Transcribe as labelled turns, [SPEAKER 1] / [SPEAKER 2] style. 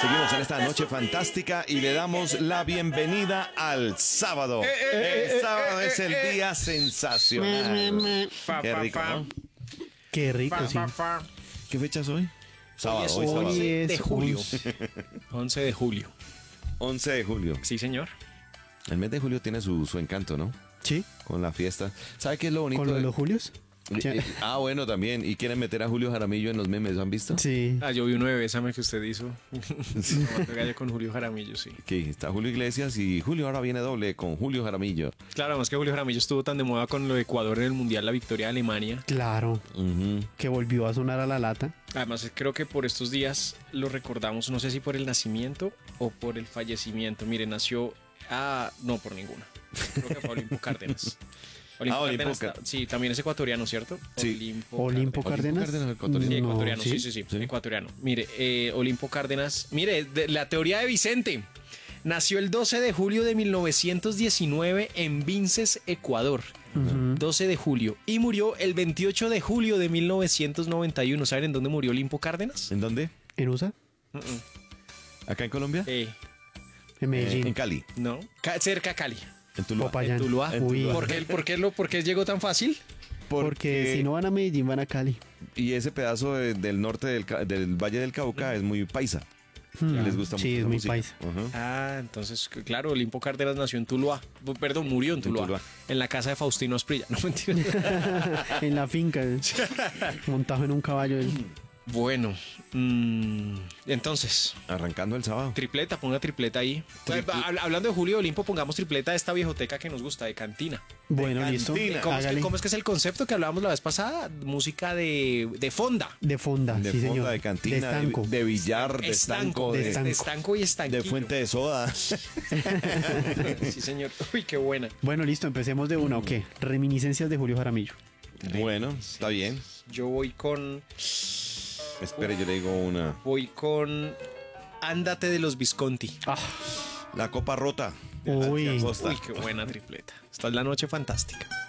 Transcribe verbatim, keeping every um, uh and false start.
[SPEAKER 1] Seguimos en esta noche fantástica y le damos la bienvenida al sábado. El sábado es el día sensacional. Qué rico, ¿no?
[SPEAKER 2] Qué rico, sí.
[SPEAKER 1] ¿Qué fecha es hoy? Sábado,
[SPEAKER 3] es
[SPEAKER 1] hoy sábado.
[SPEAKER 2] Hoy es
[SPEAKER 3] de julio.
[SPEAKER 2] once.
[SPEAKER 3] once de julio.
[SPEAKER 1] once de julio.
[SPEAKER 3] Sí, señor.
[SPEAKER 1] El mes de julio tiene su, su encanto, ¿no?
[SPEAKER 2] Sí,
[SPEAKER 1] Con la fiesta. ¿Sabe qué es lo bonito?
[SPEAKER 2] con lo de
[SPEAKER 1] de-
[SPEAKER 2] los Julios.
[SPEAKER 1] Eh, eh, Ah, bueno, también. Y quieren meter a Julio Jaramillo en los memes, ¿han visto?
[SPEAKER 2] Sí.
[SPEAKER 3] Ah, yo vi uno de Bésame que usted hizo. Tomate gallo con Julio Jaramillo, sí.
[SPEAKER 1] Que está Julio Iglesias y Julio ahora viene doble con Julio Jaramillo.
[SPEAKER 3] Claro, además que Julio Jaramillo estuvo tan de moda con lo de Ecuador en el Mundial, la victoria de Alemania.
[SPEAKER 2] Claro,
[SPEAKER 1] Ujú.
[SPEAKER 2] que volvió a sonar a la lata.
[SPEAKER 3] Además, creo que por estos días lo recordamos, no sé si por el nacimiento o por el fallecimiento. Mire, nació... Ah, no, por ninguna. Creo que fue Olimpo Cárdenas. Olimpo
[SPEAKER 1] Ah, Olimpo
[SPEAKER 3] Cárdenas,
[SPEAKER 1] Car-
[SPEAKER 3] ta- sí, también es ecuatoriano, ¿cierto?
[SPEAKER 1] Sí.
[SPEAKER 3] Olimpo,
[SPEAKER 2] Olimpo
[SPEAKER 3] Cárdenas.
[SPEAKER 2] Cárdenas.
[SPEAKER 1] Cárdenas, ecuatoriano.
[SPEAKER 3] Sí,
[SPEAKER 2] No,
[SPEAKER 3] ecuatoriano, sí, sí, sí,
[SPEAKER 1] Sí.
[SPEAKER 3] ecuatoriano. Mire, eh, Olimpo Cárdenas, mire, de- la teoría de Vicente. Nació el doce de julio de mil novecientos diecinueve en Vinces, Ecuador.
[SPEAKER 2] Ujú.
[SPEAKER 3] doce de julio. Y murió el veintiocho de julio de mil novecientos noventa y uno. ¿Saben en dónde murió Olimpo Cárdenas?
[SPEAKER 1] ¿En dónde?
[SPEAKER 2] ¿En U S A?
[SPEAKER 1] ¿Acá en Colombia?
[SPEAKER 3] Eh,
[SPEAKER 2] En Medellín.
[SPEAKER 1] En Cali.
[SPEAKER 3] no, Ca- cerca a Cali.
[SPEAKER 1] En Tuluá.
[SPEAKER 2] Popayán.
[SPEAKER 3] En Tuluá.
[SPEAKER 1] En
[SPEAKER 2] Uy,
[SPEAKER 1] Tuluá.
[SPEAKER 3] ¿Por qué, por qué lo, por qué llegó tan fácil?
[SPEAKER 2] porque si no van a Medellín, van a Cali.
[SPEAKER 1] Y ese pedazo de- del norte del, Ca- del Valle del Cauca es muy paisa.
[SPEAKER 2] Hmm.
[SPEAKER 1] Les gusta mucho.
[SPEAKER 2] Sí, es
[SPEAKER 1] esa
[SPEAKER 2] muy
[SPEAKER 1] música.
[SPEAKER 2] paisa.
[SPEAKER 1] Ajá.
[SPEAKER 3] Ah, entonces, c- claro, Olimpo Cárdenas nació en Tuluá. Bu- Perdón, murió en Tuluá.
[SPEAKER 1] Tuluá.
[SPEAKER 3] En la casa de Faustino Asprilla. No mentira.
[SPEAKER 2] En la finca, eh, montado en un caballo. él.
[SPEAKER 3] Bueno, mm, entonces,
[SPEAKER 1] Arrancando el sábado.
[SPEAKER 3] tripleta, ponga tripleta ahí.
[SPEAKER 1] Triple-
[SPEAKER 3] Hab- Hablando de Julio Olimpo, pongamos tripleta de esta viejoteca que nos gusta, de cantina.
[SPEAKER 2] Bueno,
[SPEAKER 1] De
[SPEAKER 2] listo.
[SPEAKER 1] cantina.
[SPEAKER 3] ¿Cómo es, que,
[SPEAKER 2] Hágale.
[SPEAKER 3] cómo es que es el concepto que hablábamos la vez pasada? Música de, de fonda.
[SPEAKER 2] De fonda,
[SPEAKER 1] De
[SPEAKER 2] sí,
[SPEAKER 1] fonda,
[SPEAKER 2] señor.
[SPEAKER 1] de cantina,
[SPEAKER 2] De
[SPEAKER 1] de,
[SPEAKER 2] estanco.
[SPEAKER 1] de billar, de estanco,
[SPEAKER 3] de,
[SPEAKER 1] de,
[SPEAKER 2] estanco.
[SPEAKER 3] de estanco y estanquillo.
[SPEAKER 1] de fuente de soda.
[SPEAKER 3] Sí, señor. Uy, qué buena.
[SPEAKER 2] Bueno, listo, empecemos de una, ¿o qué? Reminiscencias de Julio Jaramillo.
[SPEAKER 1] Bueno, está bien.
[SPEAKER 3] Yo voy con...
[SPEAKER 1] Espere, yo le digo una.
[SPEAKER 3] Voy con... Ándate de los Visconti.
[SPEAKER 2] Ah,
[SPEAKER 1] La copa rota.
[SPEAKER 2] uy.
[SPEAKER 1] Costa.
[SPEAKER 3] Uy, qué buena tripleta. Esta es la noche fantástica.